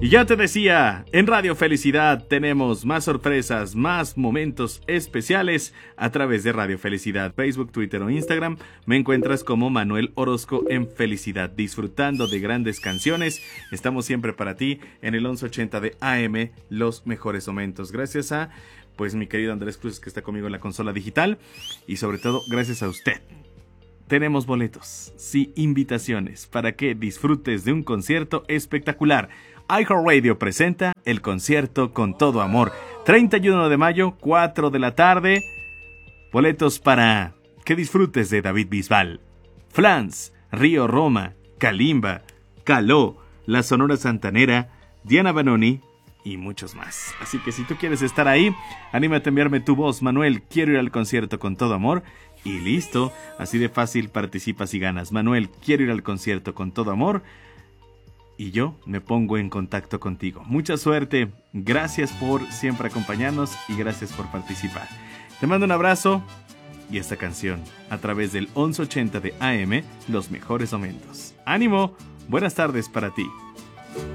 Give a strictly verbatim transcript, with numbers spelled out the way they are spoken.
Y ya te decía, en Radio Felicidad tenemos más sorpresas, más momentos especiales a través de Radio Felicidad. Facebook, Twitter o Instagram me encuentras como Manuel Orozco en Felicidad, disfrutando de grandes canciones. Estamos siempre para ti en el once ochenta de A M, los mejores momentos. Gracias a, pues, mi querido Andrés Cruz, que está conmigo en la consola digital, y sobre todo gracias a usted. Tenemos boletos, sí, invitaciones para que disfrutes de un concierto espectacular. iHeartRadio presenta el concierto Con Todo Amor, treinta y uno de mayo, cuatro de la tarde. Boletos para que disfrutes de David Bisbal, Flans, Río Roma, Kalimba, Caló, La Sonora Santanera, Diana Banoni y muchos más. Así que si tú quieres estar ahí, anímate a enviarme tu voz: Manuel, quiero ir al concierto Con Todo Amor. Y listo, así de fácil participas y ganas. Manuel, quiero ir al concierto Con Todo Amor. Y yo me pongo en contacto contigo. Mucha suerte, gracias por siempre acompañarnos y gracias por participar. Te mando un abrazo y esta canción a través del once ochenta de A M, los mejores momentos. ¡Ánimo! Buenas tardes para ti.